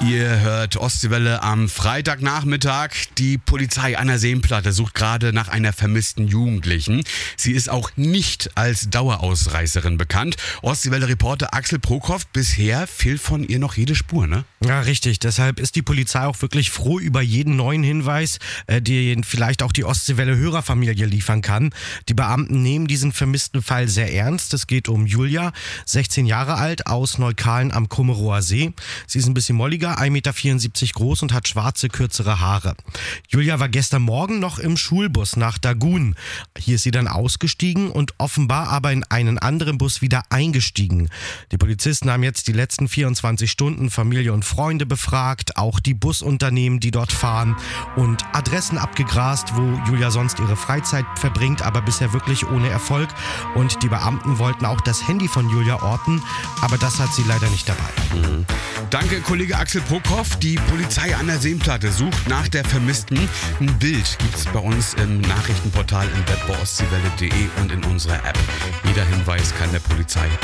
Ihr hört Ostseewelle am Freitagnachmittag. Die Polizei an der Seenplatte sucht gerade nach einer vermissten Jugendlichen. Sie ist auch nicht als Dauerausreißerin bekannt. Ostseewelle-Reporter Axel Prokop, bisher fehlt von ihr noch jede Spur, ne? Ja, richtig. Deshalb ist die Polizei auch wirklich froh über jeden neuen Hinweis, den vielleicht auch die Ostseewelle-Hörerfamilie liefern kann. Die Beamten nehmen diesen vermissten Fall sehr ernst. Es geht um Julia, 16 Jahre alt, aus Neukalen am Kummerower See. Sie ist ein bisschen molliger, 1,74 Meter groß und hat schwarze, kürzere Haare. Julia war gestern Morgen noch im Schulbus nach Dagun. Hier ist sie dann ausgestiegen und offenbar aber in einen anderen Bus wieder eingestiegen. Die Polizisten haben jetzt die letzten 24 Stunden Familie und Freunde befragt, auch die Busunternehmen, die dort fahren, und Adressen abgegrast, wo Julia sonst ihre Freizeit verbringt, aber bisher wirklich ohne Erfolg. Und die Beamten wollten auch das Handy von Julia orten, aber das hat sie leider nicht dabei. Danke, Kollege Axel Prokop. Die Polizei an der Seenplatte sucht nach der Vermissten. Ein Bild gibt's bei uns im Nachrichtenportal im Web bei ostseewelle.de und in unserer App. Jeder Hinweis kann der Polizei